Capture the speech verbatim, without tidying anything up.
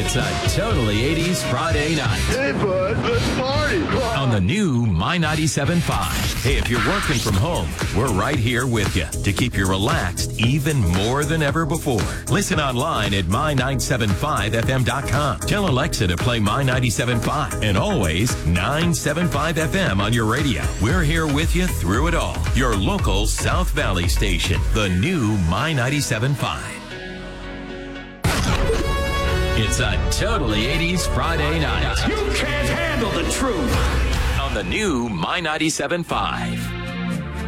It's a totally eighties Friday night. Hey, bud, let's party. On the new My ninety-seven point five. Hey, if you're working from home, we're right here with you to keep you relaxed even more than ever before. Listen online at my nine seven five f m dot com. Tell Alexa to play My ninety-seven point five and always nine seven five F M on your radio. We're here with you through it all. Your local South Valley station, the new My ninety-seven point five. It's a totally eighties Friday night. You can't handle the truth. On the new My ninety-seven point five.